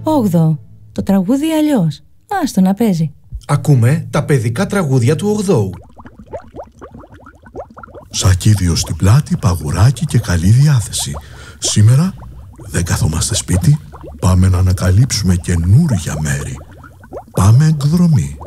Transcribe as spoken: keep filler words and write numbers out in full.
Όγδοο. Το τραγούδι αλλιώς. Άστο να παίζει. Ακούμε τα παιδικά τραγούδια του Ογδόου. Σακίδιο στην πλάτη, παγουράκι και καλή διάθεση. Σήμερα δεν καθόμαστε σπίτι. Πάμε να ανακαλύψουμε καινούργια μέρη. Πάμε εκδρομή.